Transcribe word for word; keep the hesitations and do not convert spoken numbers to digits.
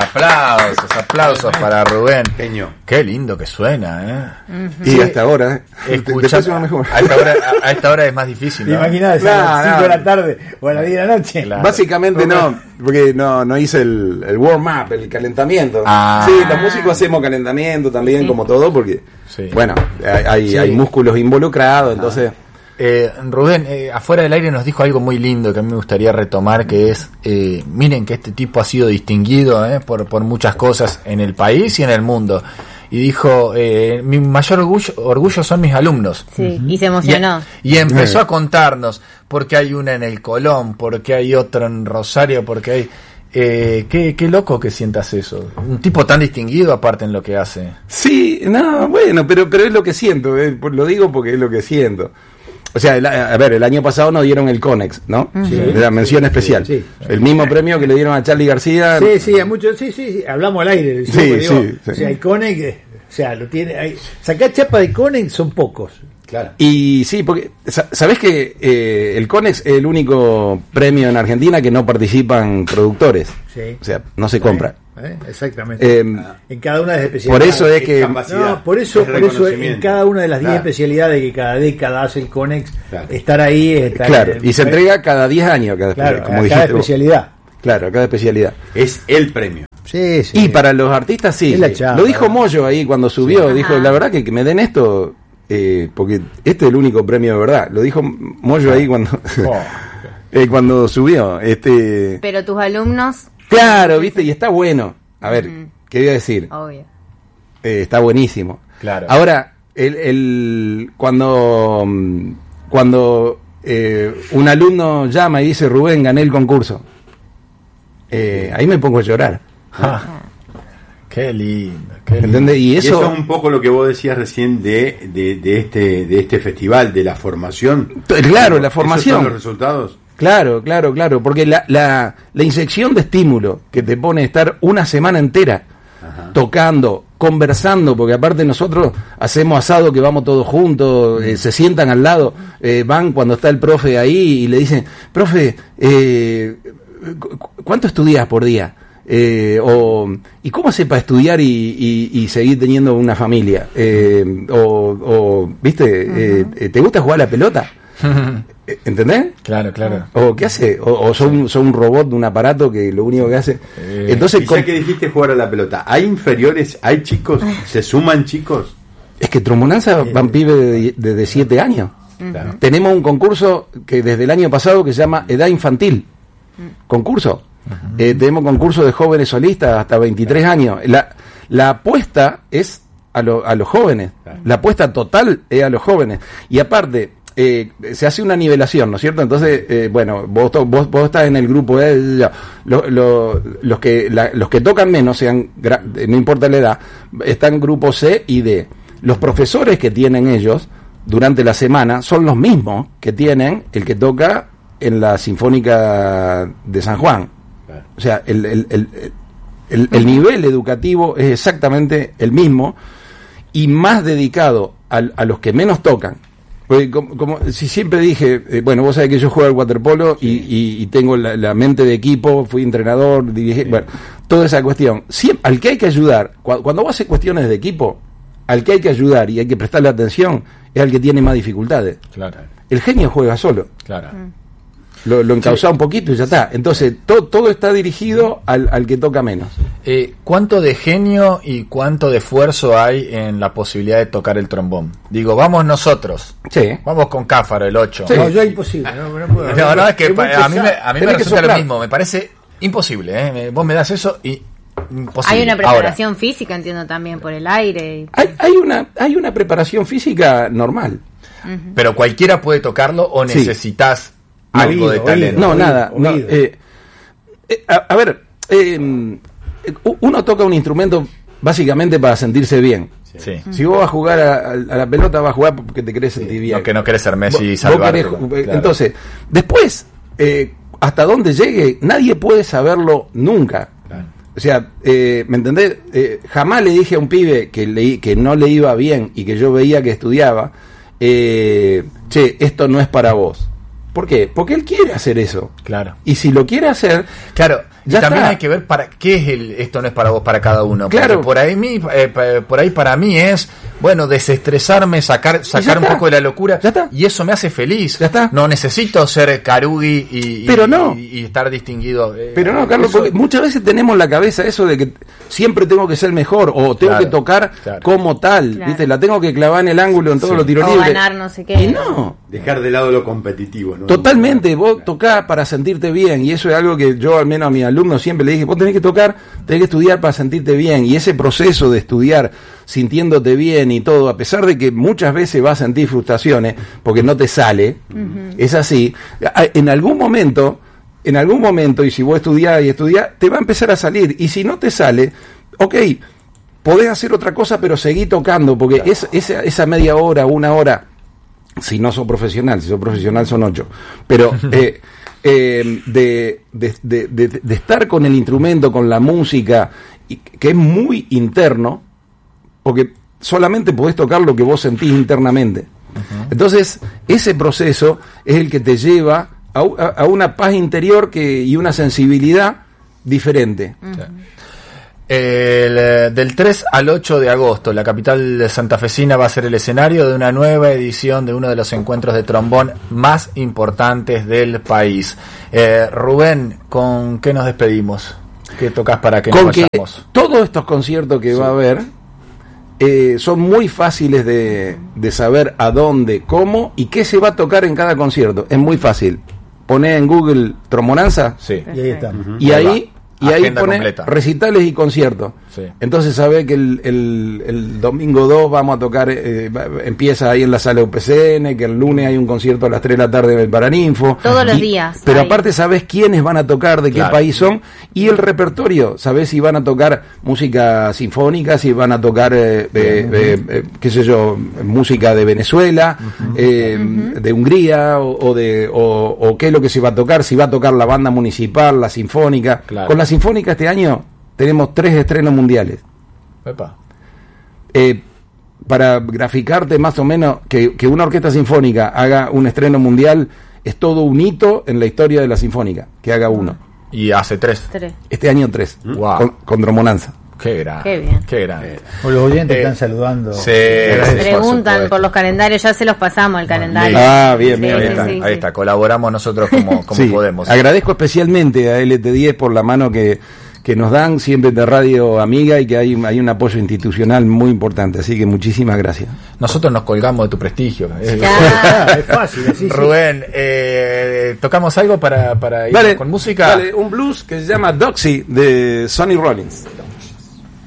aplausos, aplausos para Rubén. Genio. Qué lindo que suena, ¿eh? Uh-huh. Y sí, hasta ahora, ¿eh? Escucha, mejor. A, esta hora, a esta hora es más difícil, ¿no? Imaginás, no, a las cinco no. de la tarde o a las diez de la noche. Claro. Básicamente no, porque no, no hice el, el warm-up, el calentamiento. Ah. Sí, los músicos hacemos calentamiento también, sí. como todo, porque, sí. bueno, hay, hay, sí. hay músculos involucrados, entonces... Eh, Rubén, eh, afuera del aire nos dijo algo muy lindo que a mí me gustaría retomar, que es, eh, miren que este tipo ha sido distinguido eh, por, por muchas cosas en el país y en el mundo. Y dijo, eh, mi mayor orgullo, orgullo son mis alumnos. Sí, y se emocionó. Y, y empezó a contarnos por qué hay una en el Colón, por qué hay otra en Rosario, por qué hay... Eh, qué, qué loco que sientas eso. Un tipo tan distinguido aparte en lo que hace. Sí, no, bueno, pero, pero es lo que siento, eh, lo digo porque es lo que siento. O sea, el, a ver, el año pasado nos dieron el Conex, ¿no? Sí. De la mención especial. Sí, sí. El mismo premio que le dieron a Charly García. Sí, sí, a muchos, sí, sí, sí, hablamos al aire. Sí, sí, digo, sí. O sea, el Conex, o sea, lo tiene ahí. Sacar chapa de Conex son pocos. Claro. Y sí, porque sabés que eh, el Conex es el único premio en Argentina que no participan productores. Sí. O sea, no se compra. ¿Eh? Exactamente. Eh, en cada una de las especialidades. Por eso es que no, por eso, por eso en cada una de las diez claro. especialidades que cada década hace el Conex, claro. estar ahí, estar claro. en, y se entrega cada diez años cada, claro, como a cada especialidad. Vos. Claro, cada especialidad. Es el premio. Sí, sí. Y para los artistas sí. Chapa, lo dijo Moyo ahí cuando subió, sí. dijo, la verdad que, que me den esto eh, porque este es el único premio de verdad. Lo dijo Moyo ahí cuando oh. eh, cuando subió, este Pero tus alumnos. Claro, viste, y está bueno. A ver, mm. ¿qué voy a decir? Obvio. Eh, está buenísimo. Claro. Ahora, el, el cuando cuando eh, un alumno llama y dice, Rubén, gané el concurso, eh, ahí me pongo a llorar. Ah, qué lindo. Qué lindo. ¿Entendés? Y eso, y eso es un poco lo que vos decías recién de, de, de este de este festival, de la formación. Claro, la formación. ¿Esos son los resultados? Claro, claro, claro, porque la, la, la inyección de estímulo que te pone estar una semana entera Ajá. tocando, conversando, porque aparte nosotros hacemos asado que vamos todos juntos, eh, se sientan al lado, eh, van cuando está el profe ahí y le dicen, profe, eh, ¿cuánto estudias por día? Eh, o ¿y cómo hace para estudiar y, y, y seguir teniendo una familia? Eh, o, o, ¿viste? Eh, ¿te gusta jugar a la pelota? ¿Entendés? Claro, claro. ¿O qué hace? ¿O, o son, son un robot de un aparato que lo único que hace? Eh, Entonces, ya que dijiste jugar a la pelota, ¿hay inferiores? ¿Hay chicos? ¿Se suman chicos? Es que Trombonanza van pibes desde siete años. Claro. Tenemos un concurso que desde el año pasado que se llama Edad Infantil. Concurso. Uh-huh. Eh, tenemos concurso de jóvenes solistas hasta veintitrés claro. años. La, la apuesta es a, lo, a los jóvenes. Claro. La apuesta total es a los jóvenes. Y aparte... Eh, se hace una nivelación, ¿no es cierto? Entonces, eh, bueno, vos, vos, vos estás en el grupo, eh, lo, lo, los que la, los que tocan menos, sean no importa la edad, están en grupo C y D. Los profesores que tienen ellos durante la semana son los mismos que tienen el que toca en la Sinfónica de San Juan. O sea, el, el, el, el, el nivel educativo es exactamente el mismo y más dedicado a, a los que menos tocan. Porque como, como si siempre dije, eh, bueno, vos sabés que yo juego al waterpolo sí. y, y, y tengo la, la mente de equipo, fui entrenador, dirigí, sí. bueno, toda esa cuestión. Siempre, al que hay que ayudar, cuando, cuando vos haces cuestiones de equipo, al que hay que ayudar y hay que prestarle atención, es al que tiene más dificultades. Claro. El genio juega solo. Claro. Mm. Lo, lo encausa sí. un poquito y ya está. Entonces, to, todo está dirigido al, al que toca menos. Eh, ¿Cuánto de genio y cuánto de esfuerzo hay en la posibilidad de tocar el trombón? Digo, vamos nosotros. Sí. Vamos con Cáfaro, el ocho. Sí. No, yo es imposible. No, no, puedo, no, no, es que pa, a mí me, a mí me resulta lo mismo. Me parece imposible. ¿eh? Vos me das eso y... Imposible. Hay una preparación Ahora, física, entiendo, también por el aire. Hay, hay, una, hay una preparación física normal. Uh-huh. Pero cualquiera puede tocarlo o necesitas... Sí. Algo oído, de talento. No, oído, nada. Oído. No, eh, eh, a, a ver, eh, uno toca un instrumento básicamente para sentirse bien. Sí. Si vos vas a jugar a, a la pelota, vas a jugar porque te querés sentir sí. bien. No, que no querés ser Messi y salvarte. Claro. Entonces, después, eh, hasta donde llegue, nadie puede saberlo nunca. Claro. O sea, eh, ¿me entendés? Eh, jamás le dije a un pibe que, le, que no le iba bien y que yo veía que estudiaba, eh, che, esto no es para vos. ¿Por qué? Porque él quiere hacer eso. Claro. Y si lo quiere hacer... Claro. Ya y también está. Hay que ver para qué es el esto no es para vos, para cada uno. Claro. Porque por ahí, mi, eh, por ahí para mí es, bueno, desestresarme, sacar sacar un poco de la locura. Ya está. Y eso me hace feliz. Ya está. No necesito ser Karugi y, Pero y, no. y, y estar distinguido. Eh, Pero no, Carlos, eso... porque muchas veces tenemos en la cabeza eso de que siempre tengo que ser mejor o tengo claro, que tocar claro. como tal, claro. ¿viste? La tengo que clavar en el ángulo en todos sí. los tiros o libres. ganar no sé qué. Y no. Dejar de lado lo competitivo, ¿no? Totalmente, vos tocás para sentirte bien y eso es algo que yo al menos a mis alumnos siempre le dije, vos tenés que tocar, tenés que estudiar para sentirte bien y ese proceso de estudiar sintiéndote bien y todo, a pesar de que muchas veces vas a sentir frustraciones porque no te sale, uh-huh. es así, en algún momento, en algún momento, y si vos estudiás y estudiás, te va a empezar a salir y si no te sale, ok, podés hacer otra cosa pero seguí tocando porque claro. es, esa, esa media hora, una hora, si no sos profesional, si sos profesional son ocho, pero eh, eh, de, de, de, de, de estar con el instrumento, con la música, y, que es muy interno, porque solamente podés tocar lo que vos sentís internamente. Uh-huh. Entonces, ese proceso es el que te lleva a, a, a una paz interior que, y una sensibilidad diferente. Uh-huh. El, del tres al ocho de agosto, la capital santafesina va a ser el escenario de una nueva edición de uno de los encuentros de trombón más importantes del país. Eh, Rubén, ¿con qué nos despedimos? ¿Qué tocas para que Con nos vayamos? Que todos estos conciertos que sí. va a haber eh, son muy fáciles de, de saber a dónde, cómo y qué se va a tocar en cada concierto. Es muy fácil. Poné en Google Trombonanza sí. y ahí está. Uh-huh. Y ahí... Y ahí pone completa. recitales y conciertos. Sí. Entonces sabe que el, el, el domingo dos vamos a tocar, eh, empieza ahí en la sala U P C N, que el lunes hay un concierto a las tres de la tarde en el Paraninfo. Todos y, los días. Pero ahí. aparte sabes quiénes van a tocar, de claro. qué país son, y el repertorio. Sabes si van a tocar música sinfónica, si van a tocar, eh, eh, eh, eh, qué sé yo, música de Venezuela, uh-huh. Eh, uh-huh. de Hungría, o, o de o, o qué es lo que se va a tocar, si va a tocar la banda municipal, la sinfónica. Claro. Con la sinfónica este año tenemos tres estrenos mundiales. Epa. Eh, para graficarte más o menos que, que una orquesta sinfónica haga un estreno mundial es todo un hito en la historia de la sinfónica, que haga uno. Y hace tres. tres. Este año tres. Wow. Con, con Trombonanza. Qué grande. Qué bien. Qué grande. Eh, los oyentes eh, están saludando. Sí, preguntan por, por los calendarios, ya se los pasamos el calendario. Ah, bien, sí, bien. Ahí, sí, está, sí, ahí sí. está, colaboramos nosotros como, como Sí. podemos. Agradezco especialmente a L T diez por la mano que, que nos dan siempre de Radio Amiga y que hay, hay un apoyo institucional muy importante. Así que muchísimas gracias. Nosotros nos colgamos de tu prestigio. Ah, es fácil, así, sí. Rubén, eh, ¿tocamos algo para, para ir Dale, con música? Dale, un blues que se llama Doxy de Sonny Rollins.